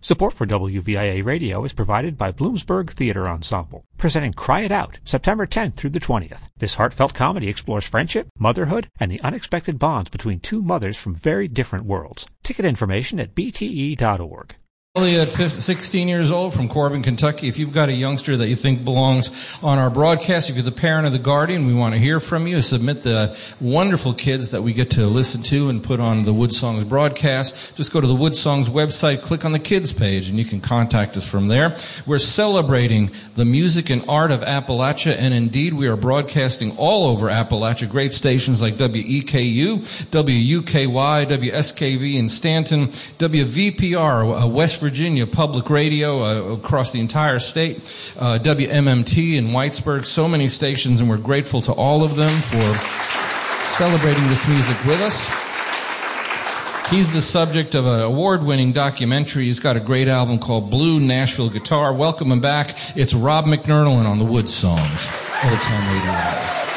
Support for WVIA Radio is provided by Bloomsburg Theater Ensemble, presenting Cry It Out, September 10th through the 20th. This heartfelt comedy explores friendship, motherhood, and the unexpected bonds between two mothers from very different worlds. Ticket information at bte.org. At 16 years old from Corbin, Kentucky. If you've got a youngster that you think belongs on our broadcast, if you're the parent or the guardian, we want to hear from you. Submit the wonderful kids that we get to listen to and put on the Wood Songs broadcast. Just go to the Wood Songs website, click on the kids page, and you can contact us from there. We're celebrating the music and art of Appalachia, and indeed we are broadcasting all over Appalachia. Great stations like WEKU, WUKY, WSKV in Stanton, WVPR, West Virginia Public Radio across the entire state, WMMT in Whitesburg, so many stations, and we're grateful to all of them for celebrating this music with us. He's the subject of an award-winning documentary. He's got a great album called Blue Nashville Guitar. Welcome him back. It's Rob McNernland on the Wood Songs. Old Time Radio.